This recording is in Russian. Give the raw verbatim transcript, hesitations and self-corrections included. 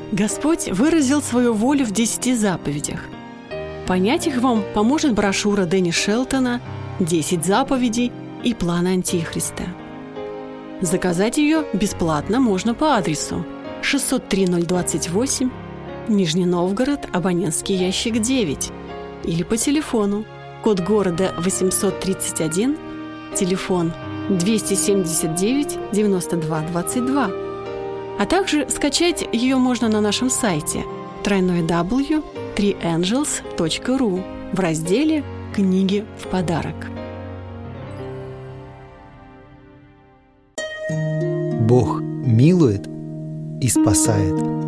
Господь выразил свою волю в десяти заповедях. Понять их вам поможет брошюра Дэнни Шелтона «Десять заповедей и план Антихриста». Заказать ее бесплатно можно по адресу шестьсот три ноль двадцать восемь, Нижний Новгород, абонентский ящик девять, или по телефону, код города восемьсот тридцать один, телефон двести семьдесят девять девяносто два двадцать два. А также скачать ее можно на нашем сайте дабл ю дабл ю дабл ю точка три энджелс точка ру в разделе «Книги в подарок». Бог милует и спасает.